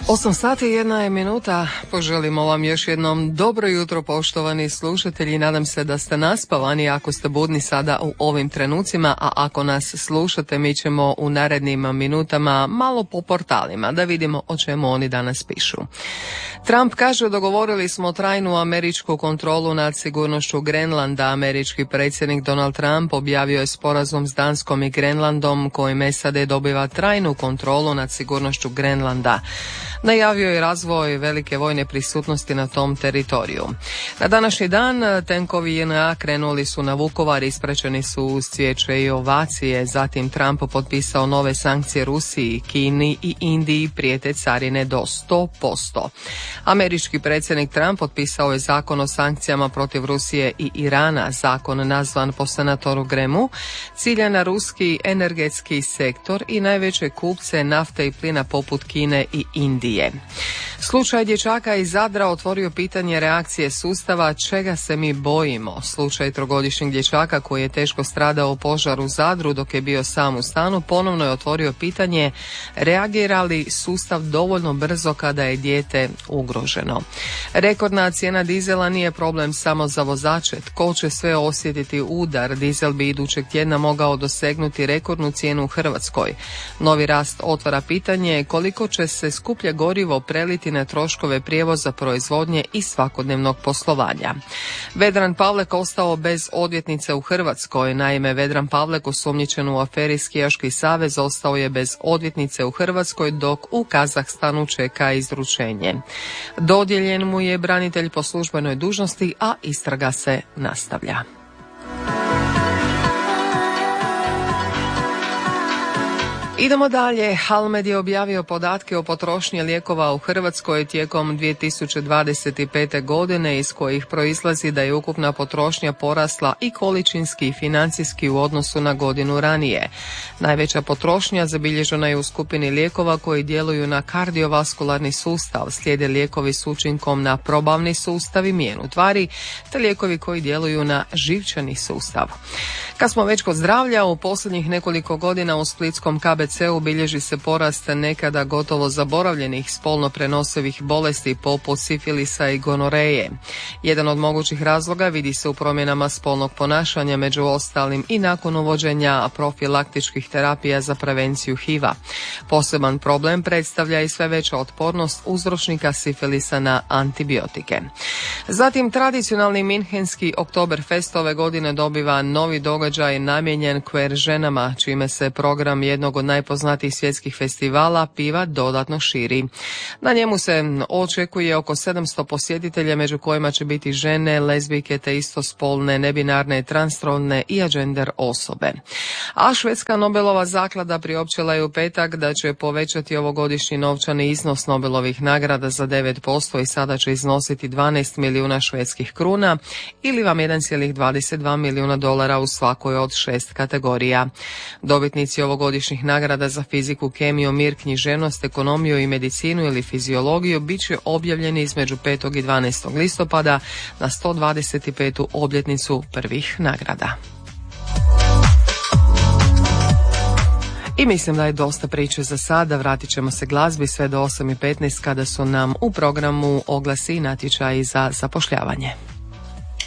8 sati i 1 minuta. Poželimo vam još jednom dobro jutro, poštovani slušatelji. Nadam se da ste naspavani ako ste budni sada u ovim trenucima, a ako nas slušate mi ćemo u narednim minutama malo po portalima da vidimo o čemu oni danas pišu. Trump kaže dogovorili smo trajnu američku kontrolu nad sigurnošću Grenlanda. Američki predsjednik Donald Trump objavio je sporazum s Danskom i Grenlandom kojim SAD dobiva trajnu kontrolu nad sigurnošću Grenlanda. Najavio je razvoj velike vojne prisutnosti na tom teritoriju. Na današnji dan tenkovi JNA krenuli su na Vukovar, ispraćeni su uz cvijeće i ovacije. Zatim Trump potpisao nove sankcije Rusiji, Kini i Indiji, prijete carine do 100%. Američki predsjednik Trump potpisao je zakon o sankcijama protiv Rusije i Irana. Zakon nazvan po senatoru Gremu cilja na ruski energetski sektor i najveće kupce nafte i plina poput Kine i Indije. Slučaj dječaka iz Zadra otvorio pitanje reakcije sustava čega se mi bojimo. Slučaj trogodišnjeg dječaka koji je teško stradao u požaru u Zadru dok je bio sam u stanu ponovno je otvorio pitanje reagira li sustav dovoljno brzo kada je dijete ugroženo. Rekordna cijena dizela nije problem samo za vozače. Tko će sve osjetiti udar? Dizel bi idućeg tjedna mogao dosegnuti rekordnu cijenu u Hrvatskoj. Novi rast otvara pitanje koliko će se skuplje gorivo preliti na troškove prijevoza, proizvodnje i svakodnevnog poslovanja. Vedran Pavlek ostao bez odvjetnice u Hrvatskoj. Naime, Vedran Pavlek, osumnjičen u aferi Skijaški savez, ostao je bez odvjetnice u Hrvatskoj dok u Kazahstanu čeka izručenje. Dodijeljen mu je branitelj po službenoj dužnosti, a istraga se nastavlja. Idemo dalje. Halmed je objavio podatke o potrošnji lijekova u Hrvatskoj tijekom 2025. godine iz kojih proizlazi da je ukupna potrošnja porasla i količinski i financijski u odnosu na godinu ranije. Najveća potrošnja zabilježena je u skupini lijekova koji djeluju na kardiovaskularni sustav, slijede lijekovi s učinkom na probavni sustav i mijenu tvari, te lijekovi koji djeluju na živčani sustav. Kad smo već kod zdravlja, u posljednjih nekoliko godina u splitskom KBC-u bilježi se porast nekada gotovo zaboravljenih spolno prenosivih bolesti poput sifilisa i gonoreje. Jedan od mogućih razloga vidi se u promjenama spolnog ponašanja, među ostalim i nakon uvođenja profilaktičkih terapija za prevenciju HIV-a. Poseban problem predstavlja i sve veća otpornost uzročnika sifilisa na antibiotike. Zatim tradicionalni minhenski Oktoberfest ove godine dobiva novi događaj namijenjen queer ženama, čime se program jednog od najpoznatijih svjetskih festivala piva dodatno širi. Na njemu se očekuje oko 700 posjetitelja, među kojima će biti žene, lezbijke te istospolne, nebinarne, transrodne i agender osobe. A švedska Nobelova zaklada priopćila je u petak da će povećati ovogodišnji novčani iznos Nobelovih nagrada za 9% i sada će iznositi 12 milijuna švedskih kruna ili vam 1,22 milijuna dolara u svakoj od 6 kategorija. Dobitnici ovogodišnjih nagrada za fiziku, kemiju, mir, književnost, ekonomiju i medicinu ili fiziologiju bit će objavljeni između 5. i 12. listopada na 125. obljetnicu prvih nagrada. I mislim da je dosta priče za sada, vratit ćemo se glazbi sve do 8:15 kada su nam u programu oglasi i natječaji za zapošljavanje.